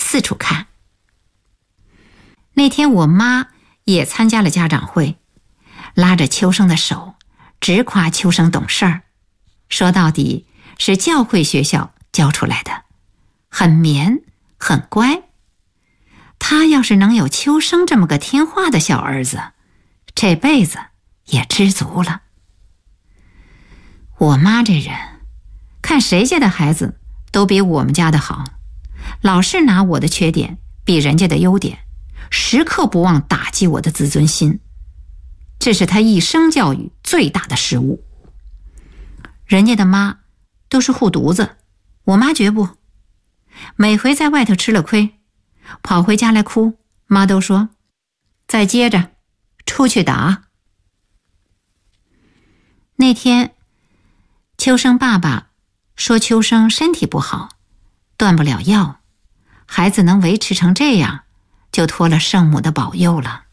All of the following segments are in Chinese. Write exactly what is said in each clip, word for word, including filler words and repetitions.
四处看。那天我妈也参加了家长会，拉着秋生的手，直夸秋生懂事儿，说到底是教会学校教出来的，很绵很乖。他要是能有秋生这么个听话的小儿子，这辈子也知足了。我妈这人，看谁家的孩子都比我们家的好，老是拿我的缺点比人家的优点，时刻不忘打击我的自尊心，这是她一生教育最大的失误。人家的妈都是护犊子，我妈绝不。每回在外头吃了亏，跑回家来哭，妈都说再接着出去打。那天秋生爸爸说秋生身体不好，断不了药，孩子能维持成这样，就托了圣母的保佑了。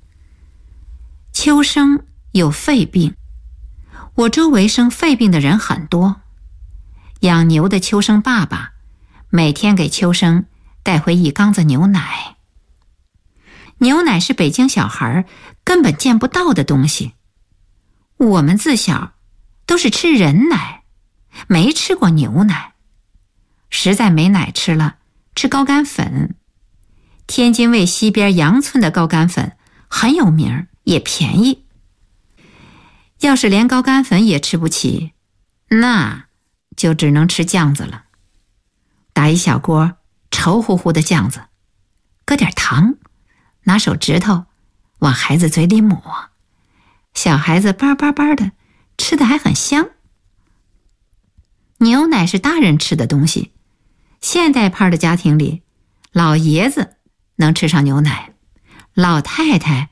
秋生有肺病，我周围生肺病的人很多。养牛的秋生爸爸每天给秋生带回一缸子牛奶。牛奶是北京小孩根本见不到的东西，我们自小都是吃人奶，没吃过牛奶。实在没奶吃了，吃高干粉。天津卫西边杨村的高干粉很有名，也便宜。要是连高干粉也吃不起，那就只能吃酱子了。打一小锅稠乎乎的酱子，搁点糖，拿手指头往孩子嘴里抹，小孩子叭叭叭的吃得还很香。牛奶是大人吃的东西，现代派的家庭里，老爷子能吃上牛奶，老太太